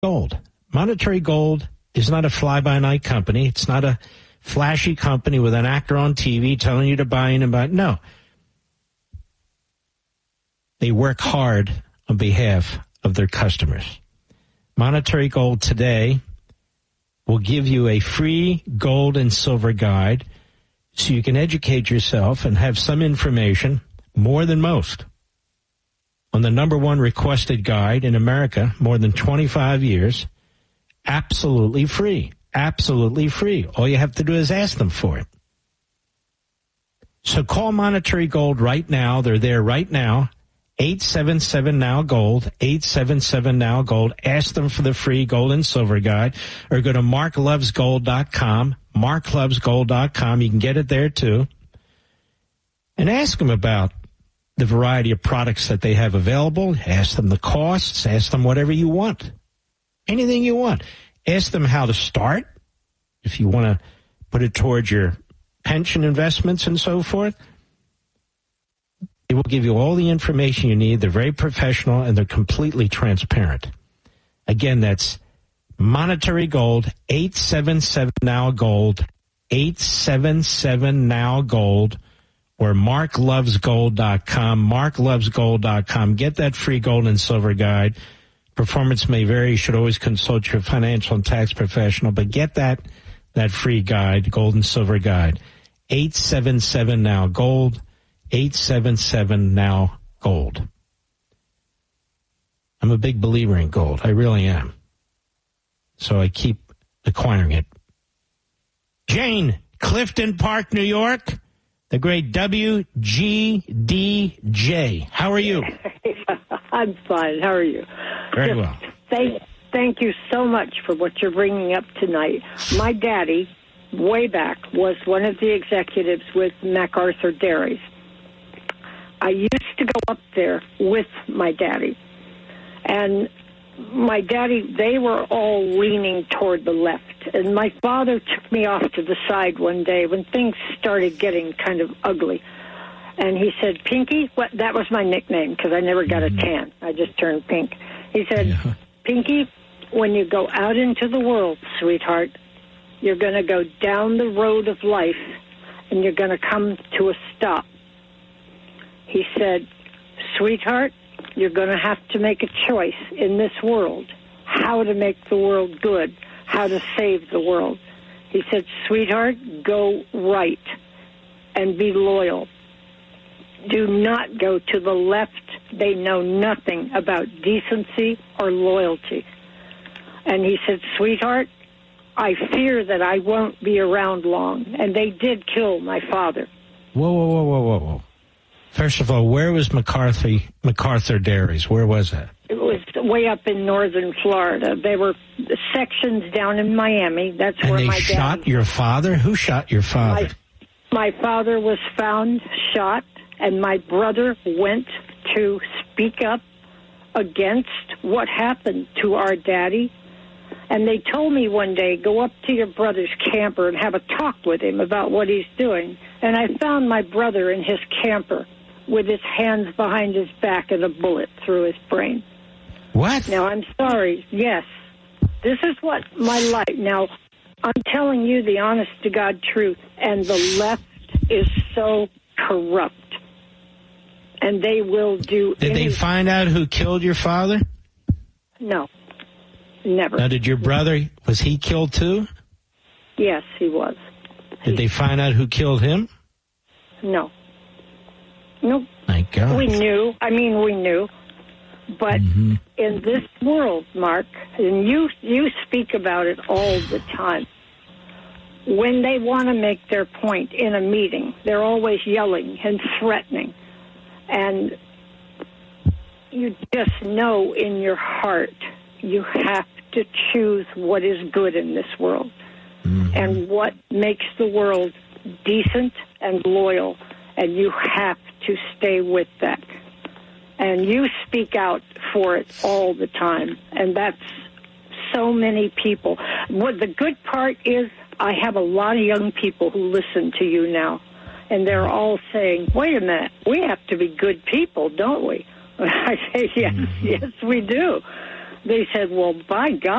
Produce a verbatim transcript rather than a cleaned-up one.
Gold. Monetary Gold is not a fly-by-night company. It's not a flashy company with an actor on T V telling you to buy in and buy. No. They work hard on behalf of their customers. Monetary Gold today will give you a free gold and silver guide so you can educate yourself and have some information, more than most, on the number one requested guide in America, more than twenty-five years, absolutely free. Absolutely free. All you have to do is ask them for it. So call Monetary Gold right now. They're there right now. eight seven seven now gold, eight seven seven now gold. Ask them for the free gold and silver guide, or go to mark loves gold dot com, mark loves gold dot com. You can get it there too. And ask them about the variety of products that they have available. Ask them the costs. Ask them whatever you want. Anything you want. Ask them how to start, if you want to put it towards your pension investments and so forth. They will give you all the information you need. They're very professional, and they're completely transparent. Again, that's Monetary Gold, eight seven seven now gold, eight seven seven now gold, or mark loves gold dot com, mark loves gold dot com. Get that free gold and silver guide. Performance may vary. You should always consult your financial and tax professional, but get that that free guide, gold and silver guide. eight seven seven now gold, eight seven seven now gold. I'm a big believer in gold. I really am. So I keep acquiring it. Jane, Clifton Park, New York, the great W G D J. How are you? I'm fine. How are you? Very well. Thank, thank you so much for what you're bringing up tonight. My daddy, way back, was one of the executives with MacArthur Dairies. I used to go up there with my daddy. And my daddy, they were all leaning toward the left. And my father took me off to the side one day when things started getting kind of ugly. And he said, Pinky, what? That was my nickname because I never got a tan. I just turned pink. He said, yeah. Pinky, when you go out into the world, sweetheart, you're going to go down the road of life and you're going to come to a stop. He said, sweetheart, you're going to have to make a choice in this world, how to make the world good, how to save the world. He said, sweetheart, go right and be loyal. Do not go to the left. They know nothing about decency or loyalty. And he said, sweetheart, I fear that I won't be around long. And they did kill my father. Whoa, whoa, whoa, whoa, whoa, whoa. First of all, where was MacArthur, MacArthur Dairies? Where was that? It was way up in northern Florida. There were sections down in Miami. That's and where my dad... And they shot your father? Who shot your father? My, my father was found shot. And my brother went to speak up against what happened to our daddy. And they told me one day, go up to your brother's camper and have a talk with him about what he's doing. And I found my brother in his camper with his hands behind his back and a bullet through his brain. What? Now, I'm sorry. Yes. This is what my life... Now, I'm telling you the honest-to-God truth. And the left is so corrupt. And they will do Did anything. They find out who killed your father? No, never. Now, did your brother, was he killed too? Yes, he was. Did he, they find out who killed him? No. Nope. My God. We knew. I mean, we knew. But mm-hmm. in this world, Mark, and you, you speak about it all the time, when they want to make their point in a meeting, they're always yelling and threatening. And you just know in your heart you have to choose what is good in this world mm-hmm. and what makes the world decent and loyal, and you have to stay with that. And you speak out for it all the time, and that's so many people. What the good part is, I have a lot of young people who listen to you now. And they're all saying, wait a minute, we have to be good people, don't we? I say, yes, mm-hmm. yes, we do. they said, well, by God.